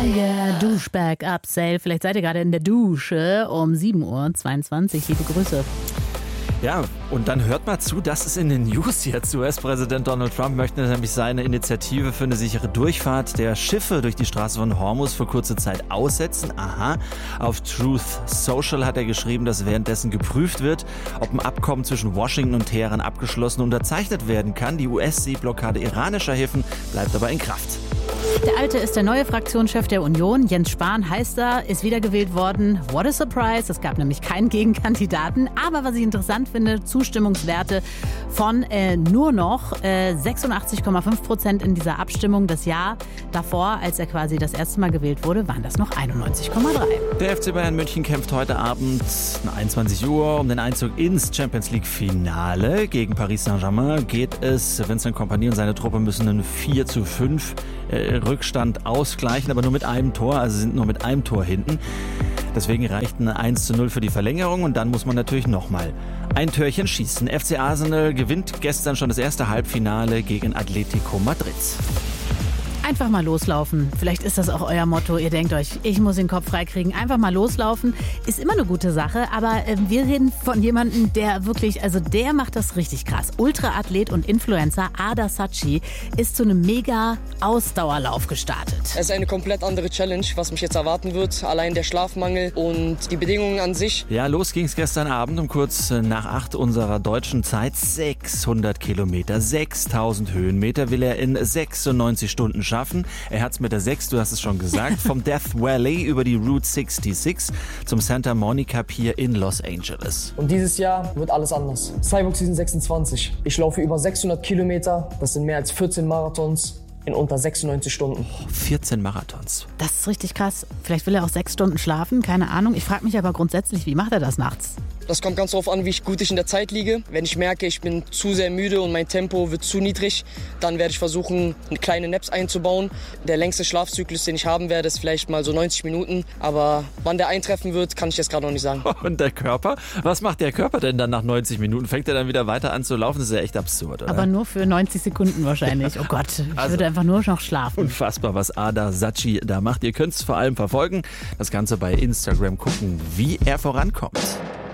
yeah, Duschbag-Up-Sale. Vielleicht seid ihr gerade in der Dusche um 7:22 Uhr. Liebe Grüße. Ja, und dann hört mal zu, das ist in den News jetzt. US-Präsident Donald Trump möchte nämlich seine Initiative für eine sichere Durchfahrt der Schiffe durch die Straße von Hormuz für kurze Zeit aussetzen. Aha. Auf Truth Social hat er geschrieben, dass währenddessen geprüft wird, ob ein Abkommen zwischen Washington und Teheran abgeschlossen und unterzeichnet werden kann. Die US-Seeblockade iranischer Häfen bleibt aber in Kraft. Der Alte ist der neue Fraktionschef der Union. Jens Spahn heißt er, ist wiedergewählt worden. What a surprise. Es gab nämlich keinen Gegenkandidaten. Aber was ich interessant finde, Zustimmungswerte von nur noch 86,5% in dieser Abstimmung. Das Jahr davor, als er quasi das erste Mal gewählt wurde, waren das noch 91,3%. Der FC Bayern München kämpft heute Abend um 21 Uhr um den Einzug ins Champions League Finale. Gegen Paris Saint-Germain geht es. Vincent Kompany und seine Truppe müssen einen 4:5 Rückstand ausgleichen, aber nur mit einem Tor, also sind nur mit einem Tor hinten. Deswegen reicht ein 1:0 für die Verlängerung und dann muss man natürlich nochmal ein Törchen schießen. FC Arsenal gewinnt gestern schon das erste Halbfinale gegen Atletico Madrid. Einfach mal loslaufen. Vielleicht ist das auch euer Motto. Ihr denkt euch, ich muss den Kopf freikriegen. Einfach mal loslaufen. Ist immer eine gute Sache. Aber wir reden von jemandem, der wirklich, also der macht das richtig krass. Ultraathlet und Influencer Ada Saatchi ist zu einem Mega-Ausdauerlauf gestartet. Es ist eine komplett andere Challenge, was mich jetzt erwarten wird. Allein der Schlafmangel und die Bedingungen an sich. Ja, los ging es gestern Abend um kurz nach 8 unserer deutschen Zeit. 600 Kilometer, 6000 Höhenmeter will er in 96 Stunden schaffen. Er hat es mit der 6, du hast es schon gesagt, vom Death Valley über die Route 66 zum Santa Monica Pier in Los Angeles. Und dieses Jahr wird alles anders. Cyborg Season 26. Ich laufe über 600 Kilometer. Das sind mehr als 14 Marathons in unter 96 Stunden. 14 Marathons. Das ist richtig krass. Vielleicht will er auch 6 Stunden schlafen, keine Ahnung. Ich frage mich aber grundsätzlich, wie macht er das nachts? Das kommt ganz darauf an, wie gut ich in der Zeit liege. Wenn ich merke, ich bin zu sehr müde und mein Tempo wird zu niedrig, dann werde ich versuchen, kleine Naps einzubauen. Der längste Schlafzyklus, den ich haben werde, ist vielleicht mal so 90 Minuten. Aber wann der eintreffen wird, kann ich jetzt gerade noch nicht sagen. Und der Körper? Was macht der Körper denn dann nach 90 Minuten? Fängt er dann wieder weiter an zu laufen? Das ist ja echt absurd, oder? Aber nur für 90 Sekunden wahrscheinlich. Oh Gott, ich würde einfach nur noch schlafen. Unfassbar, was Ada Saatchi da macht. Ihr könnt es vor allem verfolgen. Das Ganze bei Instagram gucken, wie er vorankommt.